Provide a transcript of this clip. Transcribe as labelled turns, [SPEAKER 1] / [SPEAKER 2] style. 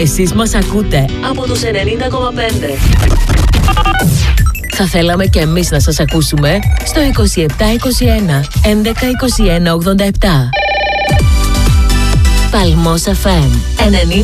[SPEAKER 1] Εσείς μας ακούτε από τους 90,5. Θα θέλαμε και εμείς να σας ακούσουμε στο 2721 1121 87. Παλμός FM 90.